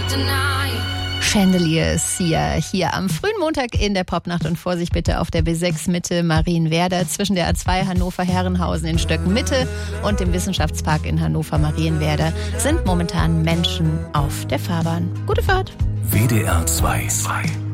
Chandeliers hier am frühen Montag in der Popnacht und Vorsicht bitte auf der B6 Mitte Marienwerder zwischen der A2 Hannover-Herrenhausen in Stöcken Mitte und dem Wissenschaftspark in Hannover-Marienwerder sind momentan Menschen auf der Fahrbahn. Gute Fahrt! WDR 2